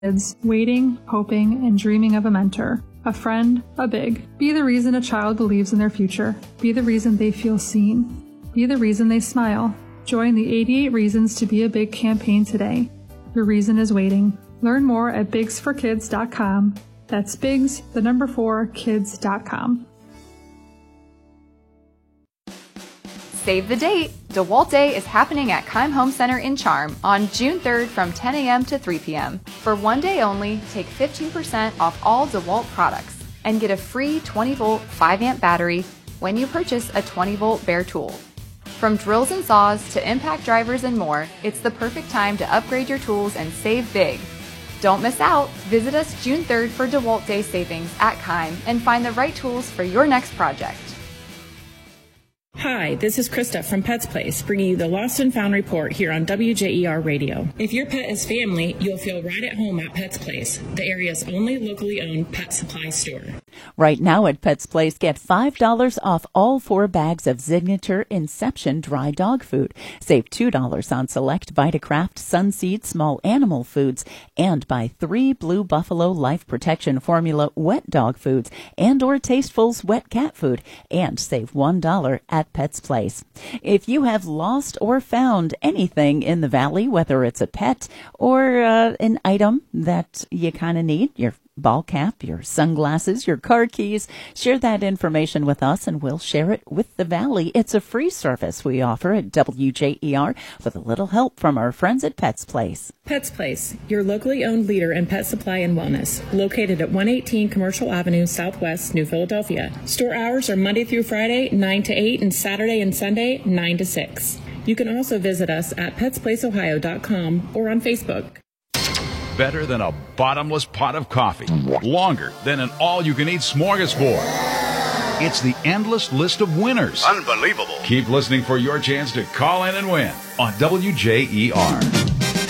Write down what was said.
kids, waiting, hoping, and dreaming of a mentor, a friend, a big. Be the reason a child believes in their future. Be the reason they feel seen. Be the reason they smile. Join the 88 Reasons to Be a Big campaign today. Your reason is waiting. Learn more at bigsforkids.com. That's bigs, the number 4, kids.com. Save the date! DeWalt Day is happening at Keim Home Center in Charm on June 3rd from 10 a.m. to 3 p.m. For one day only, take 15% off all DeWalt products and get a free 20-volt 5-amp battery when you purchase a 20-volt bare tool. From drills and saws to impact drivers and more, it's the perfect time to upgrade your tools and save big. Don't miss out! Visit us June 3rd for DeWalt Day savings at Keim and find the right tools for your next project. Hi, this is Krista from Pets Place, bringing you the Lost and Found report here on WJER Radio. If your pet is family, you'll feel right at home at Pets Place, the area's only locally owned pet supply store. Right now at Pets Place, get $5 off all 4 bags of Signature Inception dry dog food. Save $2 on select Vitacraft Sunseed small animal foods, and buy 3 Blue Buffalo Life Protection Formula wet dog foods and or Tasteful's wet cat food, and save $1 at Pets Place. If you have lost or found anything in the valley, whether it's a pet or an item that you kind of need, your ball cap, your sunglasses, your car keys, share that information with us and we'll share it with the Valley. It's a free service we offer at WJER with a little help from our friends at Pets Place. Pets Place, your locally owned leader in pet supply and wellness, located at 118 Commercial Avenue, Southwest, New Philadelphia. Store hours are Monday through Friday, 9 to 8, and Saturday and Sunday, 9 to 6. You can also visit us at PetsPlaceOhio.com or on Facebook. Better than a bottomless pot of coffee. Longer than an all-you-can-eat smorgasbord. It's the endless list of winners. Unbelievable. Keep listening for your chance to call in and win on WJER.